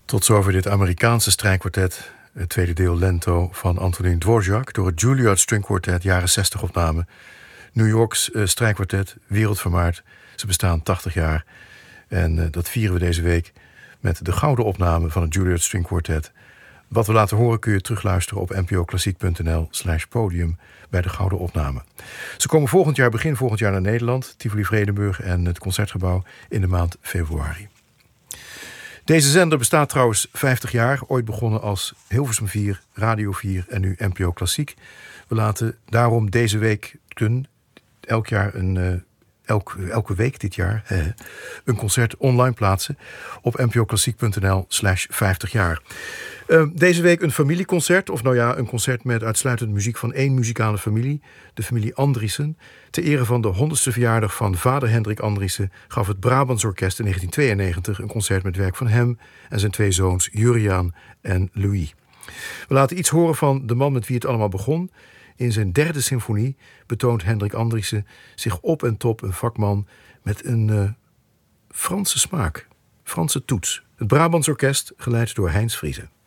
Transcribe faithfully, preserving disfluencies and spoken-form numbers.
Tot zover dit Amerikaanse strijkkwartet, het tweede deel Lento van Antonín Dvořák, door het Juilliard String Quartet, jaren zestig opname. New Yorks uh, strijkkwartet, wereldvermaard. Ze bestaan tachtig jaar. En uh, dat vieren we deze week met de gouden opname van het Juilliard String Quartet. Wat we laten horen kun je terugluisteren op npoklassiek.nl slash podium bij de gouden opname. Ze komen volgend jaar, begin volgend jaar naar Nederland, Tivoli Vredenburg en het Concertgebouw in de maand februari. Deze zender bestaat trouwens vijftig jaar, ooit begonnen als Hilversum vier, Radio vier en nu N P O Klassiek. We laten daarom deze week, elk jaar een, uh, elk, elke week dit jaar, uh, een concert online plaatsen op npoklassiek.nl slash vijftig jaar. Uh, deze week een familieconcert, of nou ja, een concert met uitsluitend muziek van één muzikale familie, de familie Andriessen. Ter ere van de honderdste verjaardag van vader Hendrik Andriessen gaf het Brabants Orkest in negentien tweeënnegentig een concert met werk van hem en zijn twee zoons Juriaan en Louis. We laten iets horen van de man met wie het allemaal begon. In zijn derde symfonie betoont Hendrik Andriessen zich op en top een vakman met een uh, Franse smaak, Franse toets. Het Brabants Orkest, geleid door Heinz Friese.